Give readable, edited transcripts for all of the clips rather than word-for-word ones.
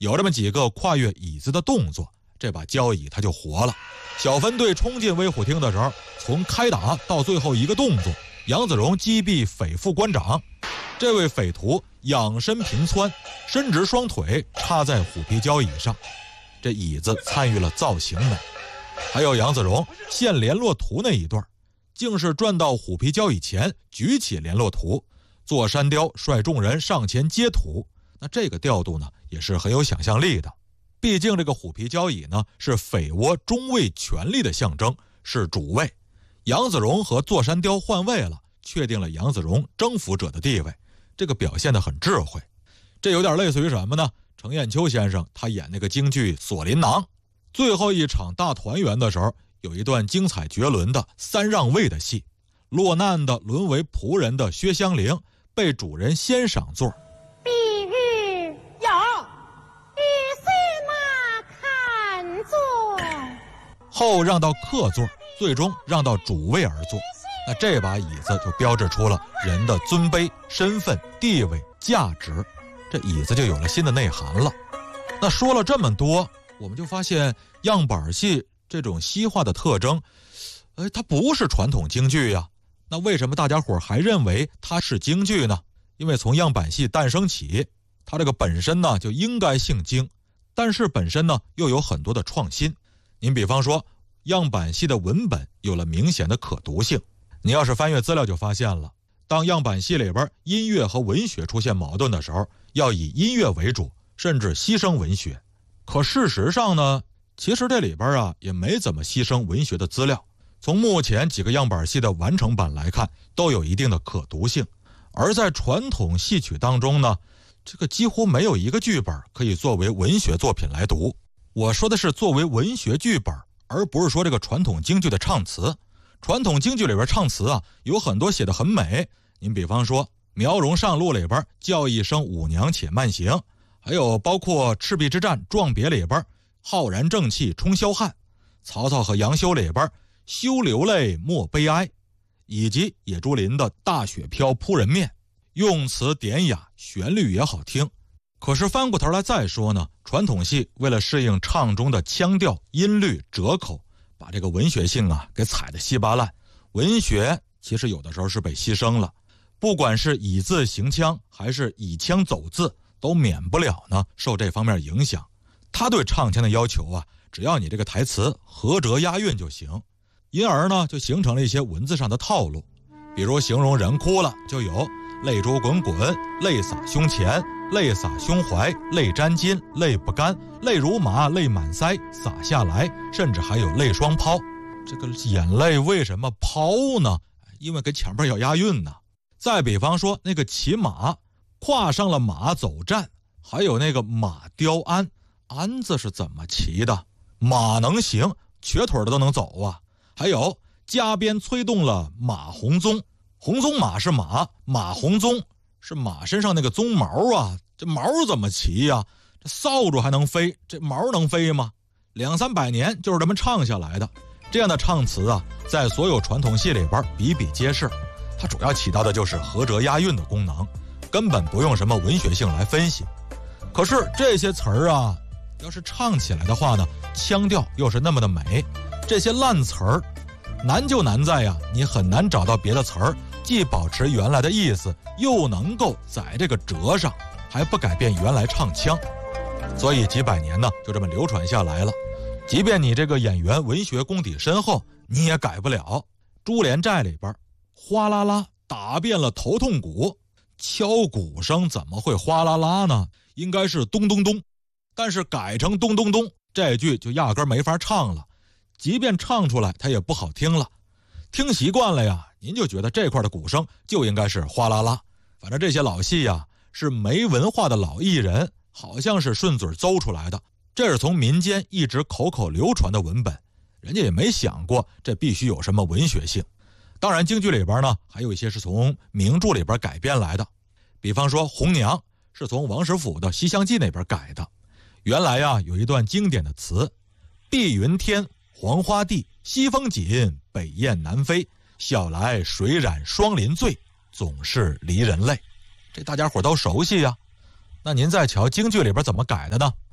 有这么几个跨越椅子的动作，这把交椅它就活了。小分队冲进威虎厅的时候，从开打到最后一个动作，杨子荣击毙匪副官长。这位匪徒仰身平蹿，伸直双腿插在虎皮交椅上，这椅子参与了造型美。还有杨子荣献联络图那一段，竟是转到虎皮交椅前举起联络图，座山雕率众人上前接图。那这个调度呢也是很有想象力的。毕竟这个虎皮交椅呢是匪窝中位权力的象征，是主位。杨子荣和座山雕换位了，确定了杨子荣征服者的地位，这个表现得很智慧。这有点类似于什么呢？程砚秋先生他演那个京剧《锁麟囊》，最后一场大团圆的时候，有一段精彩绝伦的三让位的戏。落难的沦为仆人的薛香菱被主人先赏座， 碧玉有与谁那看座， 后让到客座，最终让到主位而坐。那这把椅子就标志出了人的尊卑、身份、地位、价值，这椅子就有了新的内涵了。那说了这么多，我们就发现样板戏这种西化的特征，它不是传统京剧呀。那为什么大家伙还认为它是京剧呢？因为从样板戏诞生起，它这个本身呢就应该姓京，但是本身呢又有很多的创新。您比方说，样板戏的文本有了明显的可读性。你要是翻阅资料就发现了，当样板戏里边音乐和文学出现矛盾的时候，要以音乐为主，甚至牺牲文学。可事实上呢，其实这里边也没怎么牺牲文学的资料。从目前几个样板戏的完成版来看，都有一定的可读性。而在传统戏曲当中呢，这个几乎没有一个剧本可以作为文学作品来读。我说的是作为文学剧本，而不是说这个传统京剧的唱词。传统京剧里边唱词有很多写得很美。您比方说《苗荣上路》里边叫一声舞娘且慢行，还有包括赤壁之战壮别里边浩然正气冲霄汉，曹操和杨修里边休流泪莫悲哀，以及野猪林的大雪飘扑人面，用词典雅，旋律也好听。可是翻过头来再说呢，传统戏为了适应唱中的腔调、音律、折口，把这个文学性给踩得稀巴烂。文学其实有的时候是被牺牲了，不管是以字行腔还是以腔走字，都免不了呢受这方面影响。他对唱腔的要求只要你这个台词合辙押韵就行，因而呢就形成了一些文字上的套路。比如形容人哭了，就有泪珠滚滚、泪洒胸前、泪洒胸怀、泪沾襟、泪不干、泪如麻、泪满腮洒下来，甚至还有泪双抛。这个眼泪为什么抛呢？因为跟前面要押韵呢。再比方说那个骑马，跨上了马走战，还有那个马雕鞍，鞍子是怎么骑的？马能行，瘸腿的都能走还有加鞭催动了马红鬃，红鬃马是马，马红鬃是马身上那个鬃毛这毛怎么骑这扫帚还能飞，这毛能飞吗？200-300年就是这么唱下来的。这样的唱词在所有传统戏里边比比皆是，它主要起到的就是合辙押韵的功能，根本不用什么文学性来分析。可是这些词儿要是唱起来的话呢，腔调又是那么的美，这些烂词儿难就难在你很难找到别的词儿既保持原来的意思，又能够在这个辙上，还不改变原来唱腔。所以几百年呢就这么流传下来了。即便你这个演员文学功底深厚，你也改不了。珠帘寨里边哗啦啦打遍了头痛鼓，敲鼓声怎么会哗啦啦呢？应该是咚咚咚，但是改成咚咚咚，这句就压根没法唱了。即便唱出来它也不好听了，听习惯了您就觉得这块的鼓声就应该是哗啦啦。反正这些老戏是没文化的老艺人，好像是顺嘴诌出来的，这是从民间一直口口流传的文本，人家也没想过这必须有什么文学性。当然京剧里边呢还有一些是从名著里边改编来的，比方说红娘是从王实甫的《西厢记》那边改的。原来有一段经典的词，碧云天，黄花地，西风紧，北雁南飞，晓来水染双林醉，总是离人泪。这大家伙都熟悉那您再瞧京剧里边怎么改的呢？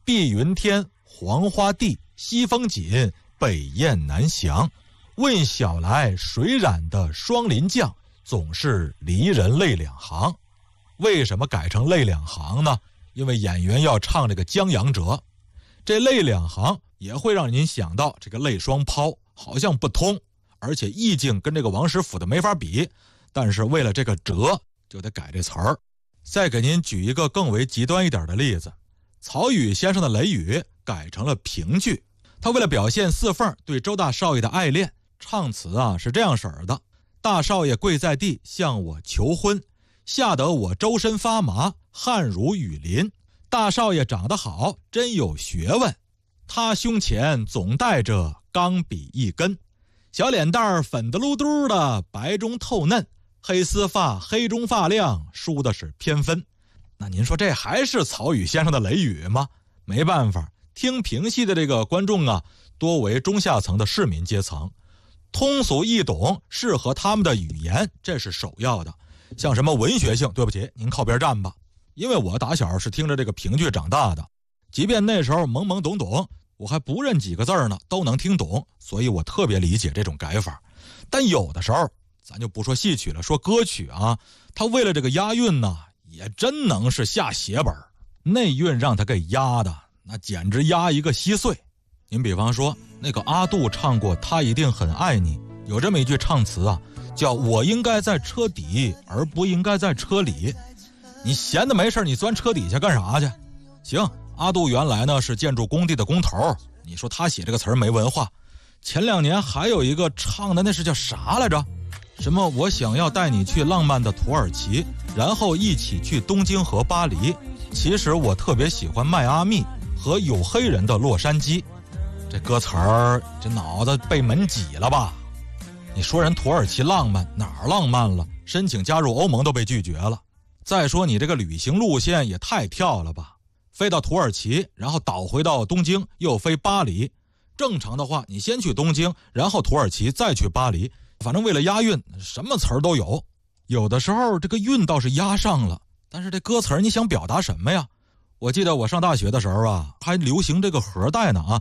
碧云天，黄花地，西风紧，北雁南翔。问小来水染的双林降，总是离人泪两行。为什么改成泪两行呢？因为演员要唱这个江洋折，这泪两行也会让您想到这个泪双抛，好像不通，而且意境跟这个王实甫的没法比，但是为了这个折就得改这词儿。再给您举一个更为极端一点的例子，曹禺先生的《雷雨》改成了评剧，他为了表现四凤对周大少爷的爱恋，唱词是这样式儿的：大少爷跪在地向我求婚，吓得我周身发麻，汗如雨淋。大少爷长得好，真有学问，他胸前总带着钢笔一根，小脸蛋儿粉的噜嘟的，白中透嫩，黑丝发黑中发亮，梳的是偏分。那您说这还是曹禺先生的《雷雨》吗？没办法，听评戏的这个观众多为中下层的市民阶层，通俗易懂，适合他们的语言，这是首要的。像什么文学性，对不起，您靠边站吧。因为我打小是听着这个评剧长大的，即便那时候懵懵懂懂，我还不认几个字呢，都能听懂，所以我特别理解这种改法。但有的时候，咱就不说戏曲了，说歌曲他为了这个押韵也真能是下血本，内韵让他给押的，那简直押一个稀碎。您比方说，那个阿杜唱过《他一定很爱你》，有这么一句唱词叫我应该在车底，而不应该在车里。你闲的没事，你钻车底下干啥去？行，阿杜原来呢是建筑工地的工头，你说他写这个词儿没文化。前2年还有一个唱的那是叫啥来着？什么我想要带你去浪漫的土耳其，然后一起去东京和巴黎。其实我特别喜欢迈阿密和有黑人的洛杉矶。这歌词儿，这脑子被门挤了吧？你说人土耳其浪漫，哪儿浪漫了？申请加入欧盟都被拒绝了。再说你这个旅行路线也太跳了吧，飞到土耳其，然后倒回到东京，又飞巴黎。正常的话，你先去东京，然后土耳其，再去巴黎。反正为了押韵，什么词儿都有。有的时候这个韵倒是押上了，但是这歌词你想表达什么呀？我记得我上大学的时候还流行这个盒带呢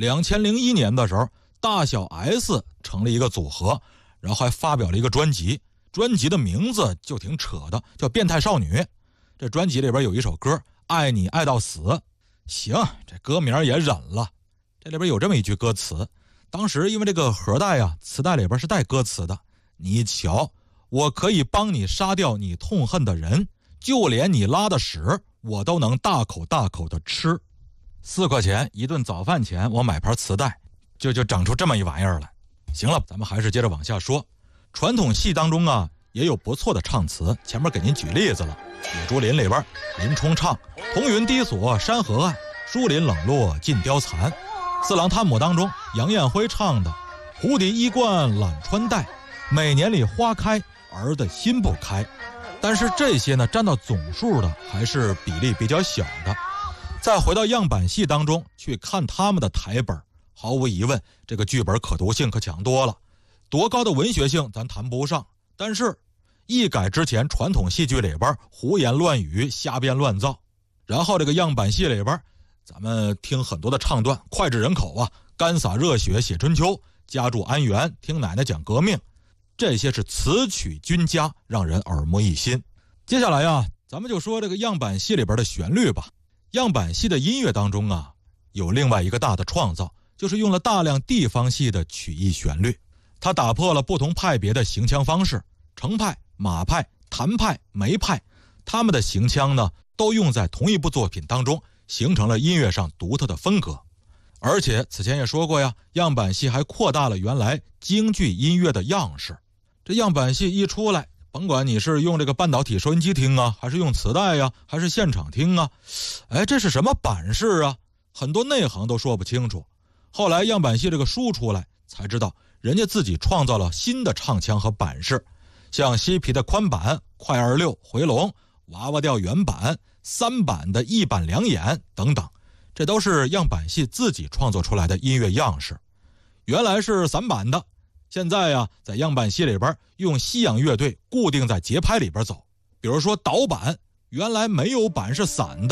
2001年的时候，大小 S 成了一个组合，然后还发表了一个专辑，专辑的名字就挺扯的，叫《变态少女》。这专辑里边有一首歌《爱你爱到死》，行，这歌名也忍了。这里边有这么一句歌词，当时因为这个盒带磁带里边是带歌词的，你瞧，我可以帮你杀掉你痛恨的人，就连你拉的屎我都能大口大口的吃。4块钱一顿早饭钱，我买盘磁带，就整出这么一玩意儿来。行了，咱们还是接着往下说。传统戏当中也有不错的唱词，前面给您举例子了。野猪林里边，林冲唱彤云低锁山河岸，疏林冷落尽凋残。四郎探母当中，杨艳辉唱的蝴蝶衣冠揽穿戴，每年里花开，儿的心不开。但是这些呢，占到总数的还是比例比较小的。再回到样板戏当中去看他们的台本，毫无疑问，这个剧本可读性可强多了。多高的文学性咱谈不上，但是一改之前传统戏剧里边胡言乱语瞎编乱造，然后这个样板戏里边咱们听很多的唱段，脍炙人口干洒热血写春秋，家住安源，听奶奶讲革命，这些是词曲俱佳，让人耳目一新。接下来咱们就说这个样板戏里边的旋律吧。样板戏的音乐当中有另外一个大的创造，就是用了大量地方戏的曲艺旋律。它打破了不同派别的行腔方式，程派、马派、谭派、梅派，他们的行腔呢都用在同一部作品当中，形成了音乐上独特的风格。而且此前也说过样板戏还扩大了原来京剧音乐的样式。这样板戏一出来，甭管你是用这个半导体收音机听还是用磁带还是现场听这是什么版式很多内行都说不清楚。后来样板戏这个书出来，才知道人家自己创造了新的唱腔和版式，像西皮的宽板、快26、回笼、娃娃调原版、3板的1板2眼等等，这都是样板戏自己创作出来的音乐样式。原来是3板的，现在在样板戏里边用西洋乐队固定在节拍里边走。比如说倒板，原来没有板是散的，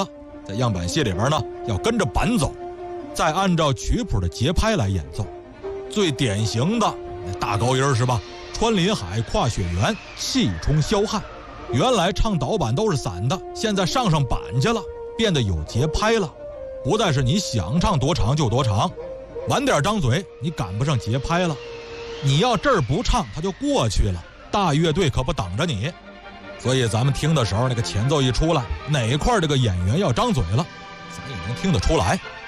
在样板戏里边呢，要跟着板走，再按照曲谱的节拍来演奏。最典型的那大高音是吧？穿林海，跨雪原，气冲霄汉。原来唱导板都是散的，现在上板去了，变得有节拍了。不再是你想唱多长就多长，晚点张嘴你赶不上节拍了。你要这儿不唱，它就过去了，大乐队可不等着你。所以咱们听的时候，那个前奏一出来，哪块这个演员要张嘴了，咱也能听得出来。